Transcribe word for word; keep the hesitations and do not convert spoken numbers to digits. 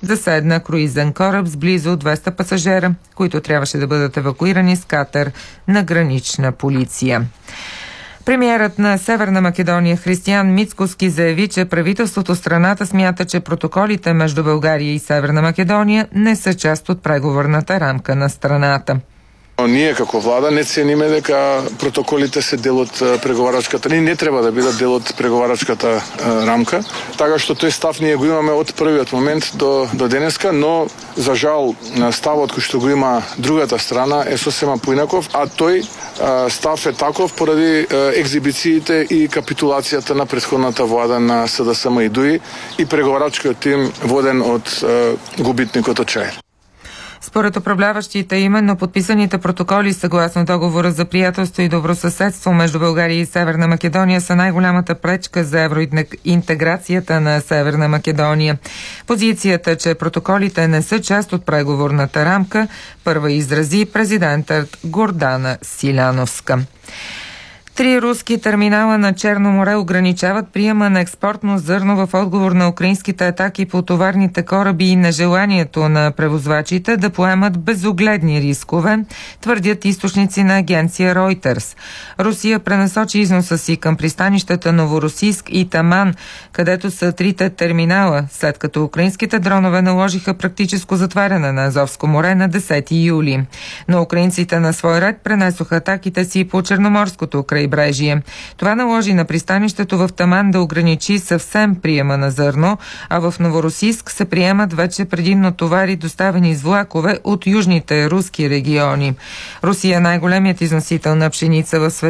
заседна круизен кораб с близо двеста пасажера, които трябваше да бъдат евакуирани с катер на гранична полиция. Премиерът на Северна Македония Християн Мицкоски заяви, че правителството страната смята, че протоколите между България и Северна Македония не са част от преговорната рамка на страната. Ние како влада не цениме дека протоколите се дел од преговарачката. Ние не треба да бидат дел од преговарачката рамка, така што тој став ние го имаме од првиот момент до до денеска, но за жал ставот кој што го има другата страна е сосема поинаков, а тој став е таков поради екзибициите и капитулацијата на претходната влада на СДСМ и ДУИ и преговарачкиот тим воден од губитникот од Чаир. Според управляващите, именно подписаните протоколи съгласно договора за приятелство и добросъседство между България и Северна Македония са най-голямата пречка за евроинтеграцията на Северна Македония. Позицията, че протоколите не са част от преговорната рамка, първа изрази президентът Гордана Силяновска. Три руски терминала на Черно море ограничават приема на експортно зърно в отговор на украинските атаки по товарните кораби и нежеланието на превозвачите да поемат безогледни рискове, твърдят източници на агенция Reuters. Русия пренасочи износа си към пристанищата Новоросийск и Таман, където са трите терминала, след като украинските дронове наложиха практическо затваряне на Азовско море на десети юли. Но украинците на свой ред пренесоха атаките си по Черноморското крайбрежие. Това наложи на пристанището в Таман да ограничи съвсем приема на зърно, а в Новоросийск се приемат вече предимно товари, доставени с влакове от южните руски региони. Русия е най-големият износител на пшеница в света.